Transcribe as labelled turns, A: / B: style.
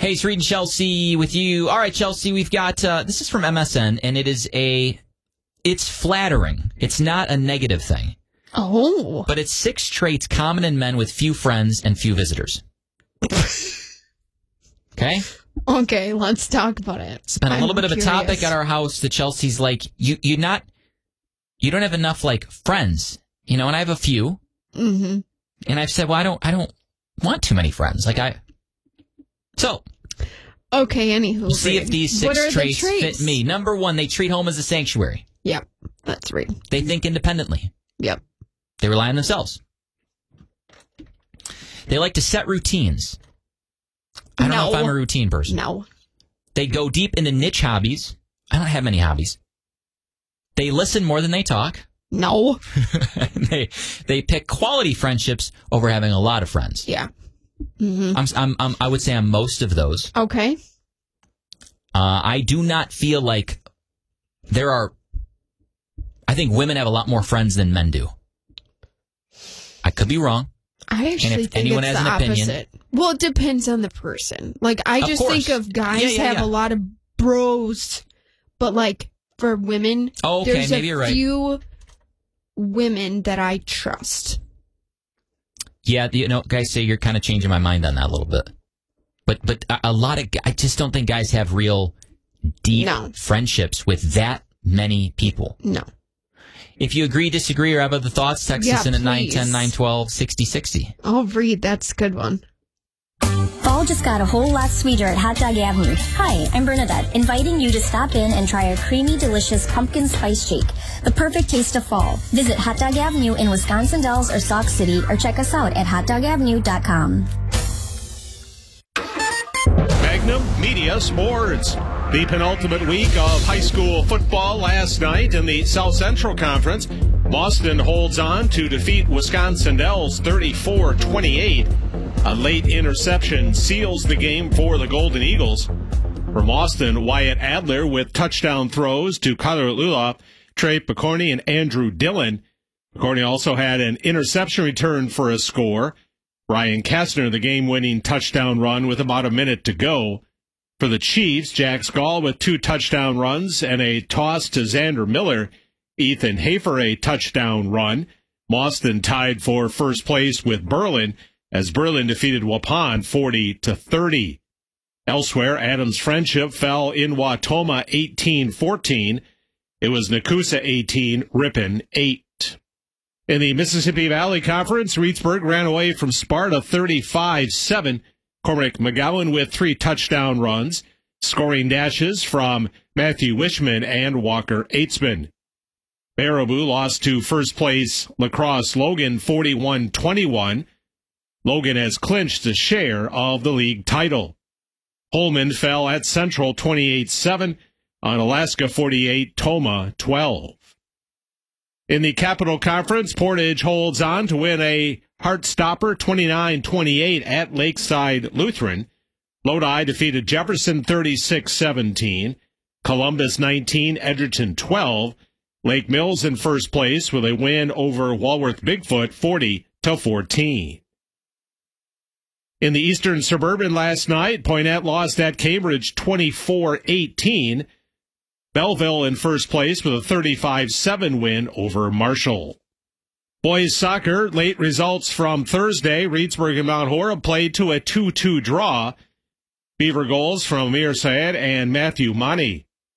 A: Hey, it's Reed and Chelsea with you. All right, Chelsea, we've got, this is from MSN, and it's flattering. It's not a negative thing.
B: Oh.
A: But it's 6 traits common in men with few friends and few visitors. Okay?
B: Okay, let's talk about it.
A: It's been a little bit of a topic at our house that Chelsea's like, you don't have enough, like, friends. You know, and I have a few.
B: Mm-hmm.
A: And I've said, well, I don't want too many friends. So.
B: Okay, anywho.
A: We'll see if these 6 traits fit me. Number 1, they treat home as a sanctuary.
B: Yep, that's right.
A: They think independently.
B: Yep.
A: They rely on themselves. They like to set routines. I don't know if I'm a routine person.
B: No.
A: They go deep into niche hobbies. I don't have many hobbies. They listen more than they talk.
B: No.
A: They pick quality friendships over having a lot of friends.
B: Yeah. Mm-hmm.
A: I would say I'm most of those.
B: Okay.
A: I do not feel like I think women have a lot more friends than men do. I could be wrong.
B: I actually think
A: anyone
B: it's
A: has
B: the
A: an opinion,
B: opposite. Well, it depends on the person. Like, I just think of guys have a lot of bros, but like for women, there's
A: maybe you're right.
B: few women that I trust.
A: Yeah, guys say you're kind of changing my mind on that a little bit. But a lot of I just don't think guys have real deep friendships with that many people.
B: No.
A: If you agree, disagree, or have other thoughts, text us in at 910-912-6060.
B: Oh, Reed, that's a good one.
C: Fall just got a whole lot sweeter at Hot Dog Avenue. Hi, I'm Bernadette, inviting you to stop in and try our creamy, delicious pumpkin spice shake, the perfect taste of fall. Visit Hot Dog Avenue in Wisconsin Dells or Sauk City, or check us out at hotdogavenue.com.
D: Magnum Media Sports. The penultimate week of high school football last night in the South Central Conference. Boston holds on to defeat Wisconsin Dells 34-28. A late interception seals the game for the Golden Eagles. From Austin, Wyatt Adler with touchdown throws to Kyler Lula, Trey Picorni, and Andrew Dillon. Picorni also had an interception return for a score. Ryan Kastner, the game-winning touchdown run with about a minute to go. For the Chiefs, Jack Skall with 2 touchdown runs and a toss to Xander Miller. Ethan Hafer a touchdown run. Boston tied for first place with Berlin as Berlin defeated Waupun 40-30. Elsewhere, Adams Friendship fell in Wautoma 18-14. It was Nakusa 18, Ripon 8. In the Mississippi Valley Conference, Reedsburg ran away from Sparta 35-7. Cormac McGowan with 3 touchdown runs, scoring dashes from Matthew Wishman and Walker Aitzman. Baraboo lost to first place Lacrosse Logan 41-21. Logan has clinched a share of the league title. Holman fell at Central 28-7 on Alaska 48, Toma 12. In the Capital Conference, Portage holds on to win a Heartstopper 29-28 at Lakeside Lutheran. Lodi defeated Jefferson 36-17. Columbus 19, Edgerton 12. Lake Mills in first place with a win over Walworth Bigfoot 40-14. In the Eastern Suburban last night, Poynette lost at Cambridge 24-18. Belleville in first place with a 35-7 win over Marshall. Boys soccer, late results from Thursday. Reedsburg and Mount Horeb played to a 2-2 draw. Beaver goals from Amir Syed and Matthew Mani.